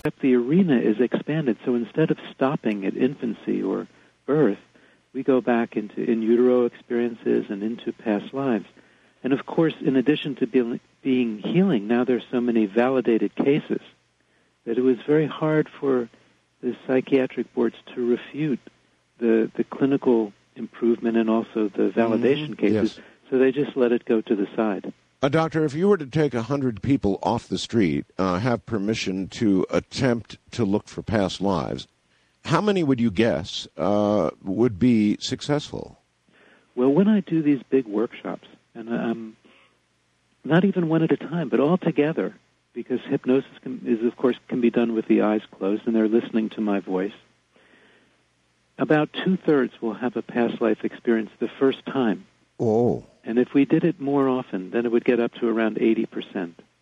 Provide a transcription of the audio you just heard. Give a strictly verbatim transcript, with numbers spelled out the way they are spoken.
except the arena is expanded. So instead of stopping at infancy or birth, we go back into in utero experiences and into past lives. And of course, in addition to be, being healing, now there's so many validated cases that it was very hard for the psychiatric boards to refute the, the clinical improvement and also the validation mm-hmm. cases. Yes. So they just let it go to the side. Uh, doctor, if you were to take one hundred people off the street, uh, have permission to attempt to look for past lives, how many would you guess uh, would be successful? Well, when I do these big workshops, and um, not even one at a time, but all together, because hypnosis can, is, of course, can be done with the eyes closed, and they're listening to my voice, about two-thirds will have a past life experience the first time. Oh. And if we did it more often, then it would get up to around eighty percent.